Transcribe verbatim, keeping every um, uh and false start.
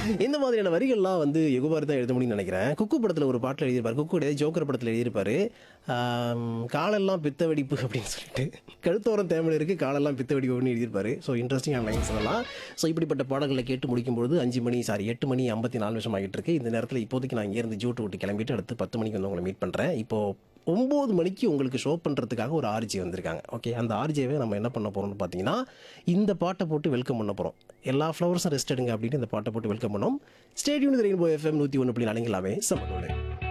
இந்த மாதிரியான வரிகள்லாம் வந்து யுகபாரதி தான் எழுத முடியும்னு நினைக்கிறேன். குக்கு படத்தில் ஒரு பாட்டில் எழுதியிருப்பார். குக்கு கிடையாது, ஜோக்கர் படத்தில் எழுதியிருப்பாரு. ஆம், காலெல்லாம் பித்த வெடிப்பு அப்படின்னு சொல்லிட்டு கழுத்தோரம் தேமல் இருக்கு, காலெல்லாம் பித்த வெடிப்புன்னு எழுதியிருப்பாரு. ஸோ இன்ட்ரெஸ்டிங்கான லைன்ஸ் அதெல்லாம். ஸோ இப்படிப்பட்ட பாடல்களை கேட்டு முடிக்கும்பொழுது அஞ்சு மணி சாரி எட்டு மணி ஐம்பத்தி நாலு நிமிஷம் ஆகிட்டு இருக்கு. இந்த நேரத்தில் இப்போதைக்கு நான் இங்கேருந்து ஜூட்டு விட்டு கிளம்பிட்டு அடுத்து பத்து மணிக்கு வந்து உங்களை மீட் பண்ணுறேன். இப்போது ஒம்பது மணிக்கு உங்களுக்கு ஷோ பண்ணுறதுக்காக ஒரு ஆர்ஜி வந்திருக்காங்க. ஓகே, அந்த ஆர்ஜியை நம்ம என்ன பண்ண போகிறோம்னு பார்த்தீங்கன்னா, இந்த பாட்டை போட்டு வெல்கம் பண்ண போகிறோம். எல்லா ஃப்ளவர்ஸும் ரெஸ்ட் எடுங்க அப்படின்னு இந்த பாட்டை போட்டு வெல்கம் பண்ணோம். ஸ்டேடியம் ரெயின்போ எஃப்எம் நூற்றி ஒன்று புள்ளி நாலுங்களாவே சமதோடு.